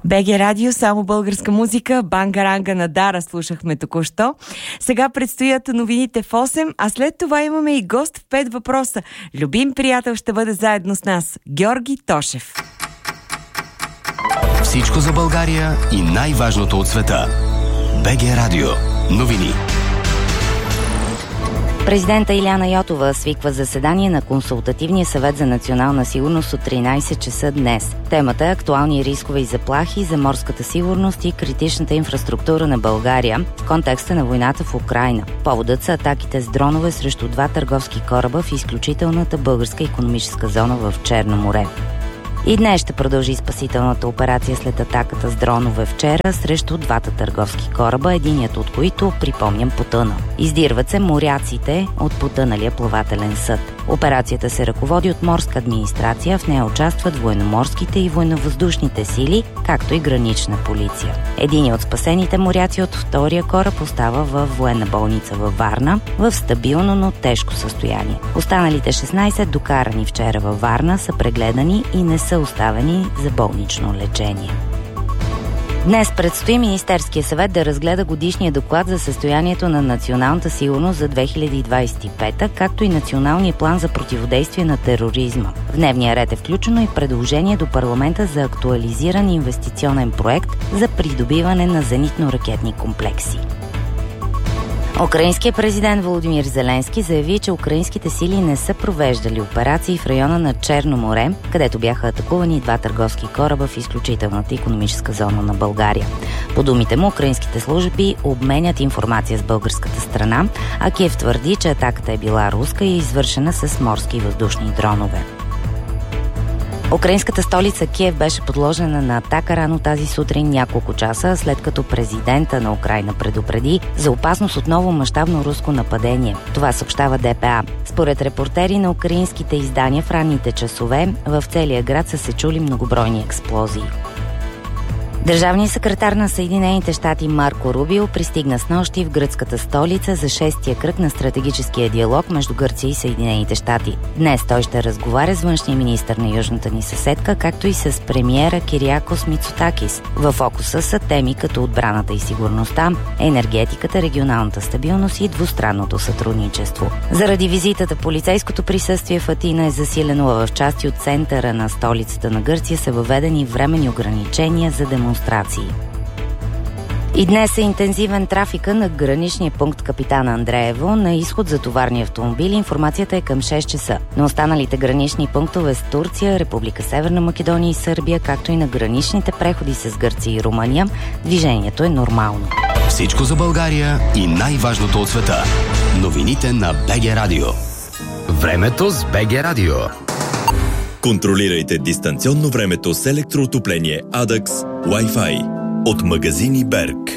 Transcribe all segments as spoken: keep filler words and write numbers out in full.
БГ Радио, само българска музика, бангаранга на Дара слушахме току-що. Сега предстоят новините в осем, а след това имаме и гост в пет въпроса. Любим приятел ще бъде заедно с нас, Георги Тошев. Всичко за България и най-важното от света. БГ Радио. Новини. Президента Иляна Йотова свиква заседание на Консултативния съвет за национална сигурност от тринайсет часа днес. Темата е актуални рискове и заплахи за морската сигурност и критичната инфраструктура на България в контекста на войната в Украйна. Поводът са атаките с дронове срещу два търговски кораба в изключителната българска икономическа зона в Черно море. И днес ще продължи спасителната операция след атаката с дронове вчера срещу двата търговски кораба, единият от които, припомням, потъна. Издирват се моряците от потъналия плавателен съд. Операцията се ръководи от морска администрация, в нея участват военноморските и военновъздушните сили, както и гранична полиция. Един от спасените моряци от втория кораб остава във военна болница във Варна, в стабилно, но тежко състояние. Останалите шестнайсет, докарани вчера във Варна, са прегледани и не са оставени за болнично лечение. Днес предстои Министерския съвет да разгледа годишния доклад за състоянието на националната сигурност за две хиляди двайсет и пета, както и националния план за противодействие на тероризма. В дневния ред е включено и предложение до парламента за актуализиран инвестиционен проект за придобиване на зенитно-ракетни комплекси. Украинският президент Володимир Зеленски заяви, че украинските сили не са провеждали операции в района на Черно море, където бяха атакувани два търговски кораба в изключителната икономическа зона на България. По думите му, украинските служби обменят информация с българската страна, а Киев твърди, че атаката е била руска и е извършена с морски и въздушни дронове. Украинската столица Киев беше подложена на атака рано тази сутрин няколко часа, след като президента на Украйна предупреди за опасност от ново мащабно руско нападение. Това съобщава ДПА. Според репортери на украинските издания в ранните часове, в целия град са се чули многобройни експлозии. Държавният секретар на Съединените щати Марко Рубио пристигна снощи в гръцката столица за шестия кръг на стратегическия диалог между Гърция и Съединените щати. Днес той ще разговаря с външния министър на южната ни съседка, както и с премиера Кириакос Мицотакис. В фокуса са теми като отбраната и сигурността, енергетиката, регионалната стабилност и двустранното сътрудничество. Заради визитата, полицейското присъствие в Атина е засилено, а в части от центъра на столицата на Гърция са въведени временни ограничения за демонстрации. И днес е интензивен трафика на граничния пункт Капитан Андреево на изход за товарни автомобили. Информацията е към шест часа. На останалите гранични пунктове с Турция, Република Северна Македония и Сърбия, както и на граничните преходи с Гърция и Румъния, движението е нормално. Всичко за България и най-важното от света. Новините на БГ Радио. Времето с БГ Радио. Контролирайте дистанционно времето с електроотопление Адакс Wi-Fi от магазини Берг.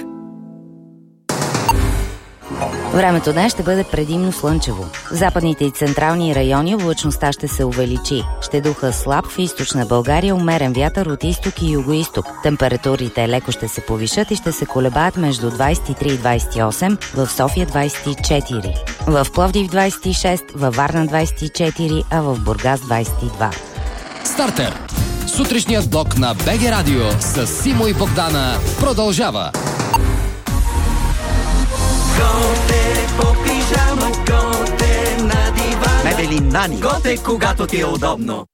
Времето днес ще бъде предимно слънчево. В западните и централни райони облачността ще се увеличи. Ще духа слаб в източна България, умерен вятър от изток и югоизток. Температурите леко ще се повишат и ще се колебаят между двайсет и три и двайсет и осем, в София двайсет и четири, в Пловдив двайсет и шест, във Варна двайсет и четири, а в Бургас двайсет и два. Стартер! Сутрешният блок на БГ Радио с Симо и Богдана продължава. Готе по пижама, готе на дивана. Мебели Нани. Готе, когато ти е удобно.